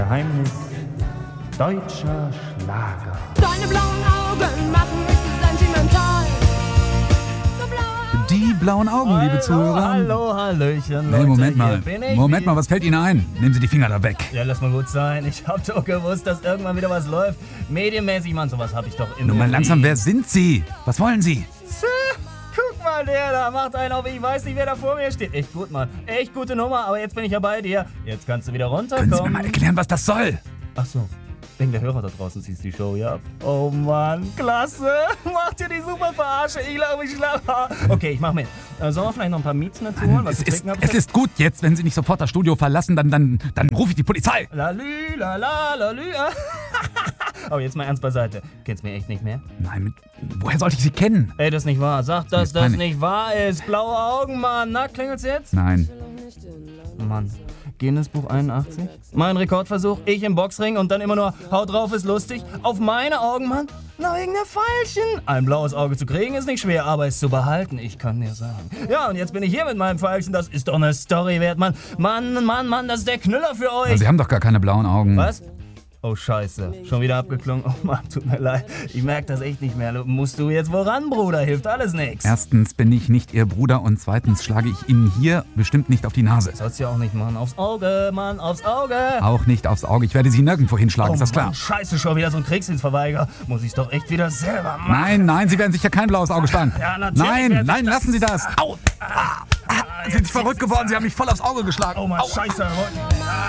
Geheimnis deutscher Schlager. Deine blauen Augen machen mich so sentimental. So blau. Die blauen Augen, liebe Zuhörer. Hallo, Hallöchen, Nee, Leute, Moment hier mal. bin ich Moment wieder. mal, was fällt Ihnen ein? Nehmen Sie die Finger da weg. Ja, lass mal gut sein. Ich hab doch gewusst, dass irgendwann wieder was läuft. Medienmäßig, Mann, sowas hab ich doch immer. Nun mal langsam, wer sind Sie? Was wollen Sie? Guck mal, der da macht einen auf, ich weiß nicht, wer da vor mir steht. Echt gut, Mann. Echt gute Nummer, aber jetzt bin ich ja bei dir. Jetzt kannst du wieder runterkommen. Können Sie mir mal erklären, was das soll? Ach so. Wegen der Hörer da draußen siehst die Show, ja? Oh Mann, klasse. Macht ihr die super Verarsche. Ich glaube, ich schlafe. Okay, ich mach mit. Sollen wir vielleicht noch ein paar Mieten dazu holen? Was Es ist gut jetzt, wenn Sie nicht sofort das Studio verlassen, dann rufe ich die Polizei. Lalü, lala, lalü. Aber jetzt mal ernst beiseite. Kennst mich echt nicht mehr? Nein, woher sollte ich Sie kennen? Ey, das ist nicht wahr. Sag, dass ist das peinlich. nicht wahr ist. Blaue Augen, Mann. Na, klingelt's jetzt? Nein. Mann. Guinness Buch 81? Mein Rekordversuch, ich im Boxring und dann immer nur haut drauf ist lustig. Auf meine Augen, Mann? Na, wegen der Pfeilchen. Ein blaues Auge zu kriegen ist nicht schwer, aber es zu behalten, ich kann dir sagen. Ja, und jetzt bin ich hier mit meinem Pfeilchen, das ist doch eine Story wert, Mann. Mann, das ist der Knüller für euch. Sie haben doch gar keine blauen Augen. Was? Oh, scheiße. Schon wieder abgeklungen. Oh Mann, tut mir leid. Ich merke das echt nicht mehr. Musst du jetzt woran, Bruder? Hilft alles nix. Erstens bin ich nicht Ihr Bruder und zweitens schlage ich Ihnen hier bestimmt nicht auf die Nase. Sollst du ja auch nicht machen. Aufs Auge, Mann, aufs Auge. Auch nicht aufs Auge. Ich werde Sie nirgendwo hinschlagen, Oh ist das klar? Mann, scheiße, schon wieder so ein Kriegsdienstverweigerer. Muss ich doch echt wieder selber machen. Nein, Sie werden sicher kein blaues Auge schlagen. Ja, natürlich Nein, werde ich das. lassen Sie das. Au! Sind Sie verrückt geworden? Sie haben mich voll aufs Auge geschlagen. Oh Mann, scheiße.